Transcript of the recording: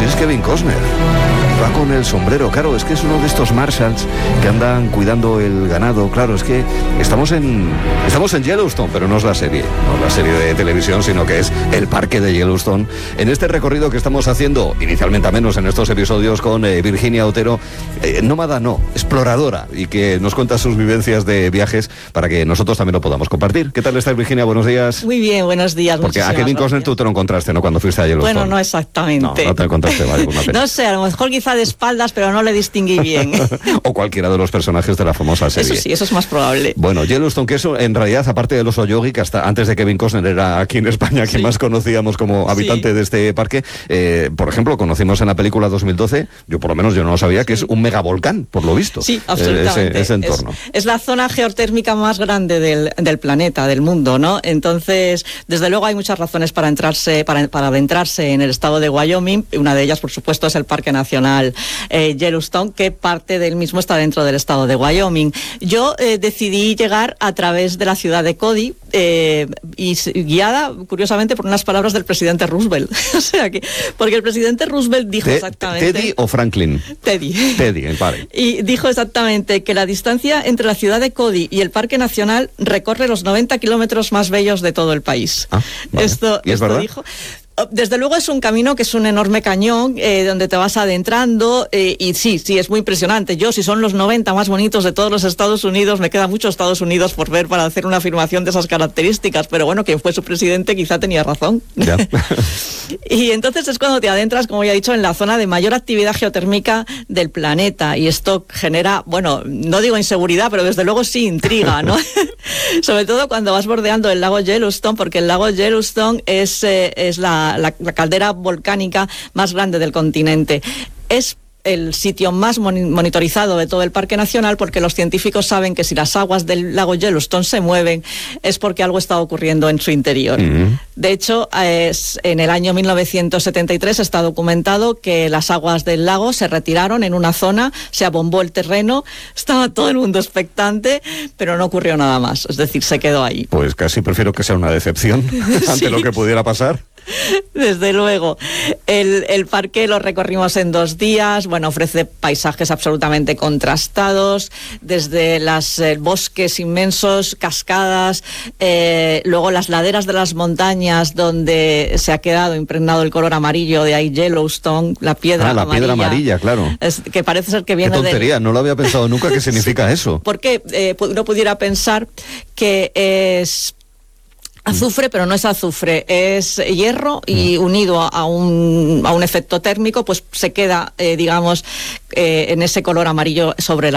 sí es Kevin Costner. Va con el sombrero, claro, es que es uno de estos marshals que andan cuidando el ganado. Claro, es que estamos en Yellowstone, pero no es la serie de televisión, sino que es el parque de Yellowstone. En este recorrido que estamos haciendo, inicialmente a menos en estos episodios, con Virginia Otero, nómada no, exploradora, y que nos cuenta sus vivencias de viajes para que nosotros también lo podamos compartir. ¿Qué tal estás, Virginia? Buenos días. Muy bien, buenos días. Porque a Kevin Costner tú te lo encontraste, ¿no?, cuando fuiste a Yellowstone. Bueno, no exactamente. No te encontraste, vale, una pena. No sé, a lo mejor quizá de espaldas, pero no le distinguí bien. O cualquiera de los personajes de la famosa serie. Eso sí, eso es más probable. Bueno, Yellowstone, que eso en realidad, aparte del oso yogi, que hasta antes de Kevin Costner era aquí en España quien más conocíamos como habitante de este parque, por ejemplo, conocimos en la película 2012, yo por lo menos yo no lo sabía, que es un megavolcán, por lo visto. Sí, absolutamente. Ese entorno. Es la zona geotérmica más grande del planeta, del mundo, ¿no? Entonces, desde luego hay muchas razones para adentrarse en el estado de Wyoming. Una de ellas, por supuesto, es el Parque Nacional Yellowstone, que parte del mismo está dentro del estado de Wyoming. Yo decidí llegar a través de la ciudad de Cody, y guiada, curiosamente, por unas palabras del presidente Roosevelt. O sea que, porque el presidente Roosevelt dijo exactamente... ¿Teddy o Franklin? Teddy, el padre. Y dijo exactamente que la distancia entre la ciudad de Cody y el Parque Nacional recorre los 90 kilómetros más bellos de todo el país. Vale. Esto ¿Y es verdad? Dijo. Desde luego es un camino que es un enorme cañón donde te vas adentrando y sí, es muy impresionante. Yo, si son los 90 más bonitos de todos los Estados Unidos, me queda mucho Estados Unidos por ver para hacer una afirmación de esas características, pero bueno, quien fue su presidente quizá tenía razón. Ya. Y entonces es cuando te adentras, como ya he dicho, en la zona de mayor actividad geotérmica del planeta, y esto genera, bueno, no digo inseguridad, pero desde luego sí intriga, ¿no? Sobre todo cuando vas bordeando el lago Yellowstone, porque el lago Yellowstone es la caldera volcánica más grande del continente. Es el sitio más monitorizado de todo el Parque Nacional, porque los científicos saben que si las aguas del lago Yellowstone se mueven es porque algo está ocurriendo en su interior. De hecho, en el año 1973 está documentado que las aguas del lago se retiraron en una zona, se abombó el terreno, estaba todo el mundo expectante, pero no ocurrió nada más, es decir, se quedó ahí. Pues casi prefiero que sea una decepción ante lo que pudiera pasar. Desde luego. El parque lo recorrimos en 2 días. Bueno, ofrece paisajes absolutamente contrastados, desde los bosques inmensos, cascadas, luego las laderas de las montañas donde se ha quedado impregnado el color amarillo, de ahí Yellowstone, la piedra amarilla. La piedra amarilla, claro. Que parece ser que viene de... Qué tontería, no lo había pensado nunca. ¿Qué significa eso? Porque uno pudiera pensar que es azufre, pero no es azufre, es hierro, y unido a un efecto térmico, pues se queda, digamos, en ese color amarillo sobre la